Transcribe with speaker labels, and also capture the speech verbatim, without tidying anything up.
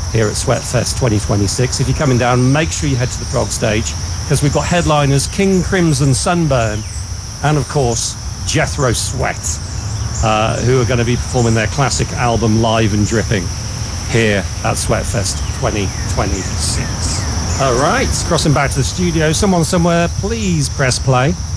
Speaker 1: here at Sweatfest twenty twenty-six. If you're coming down, make sure you head to the prog stage, because we've got headliners King Crimson Sunburn and, of course, Jethro Sweat, uh, who are going to be performing their classic album Live and Dripping here at Sweatfest twenty twenty-six. All right, crossing back to the studio. Someone somewhere, please press play.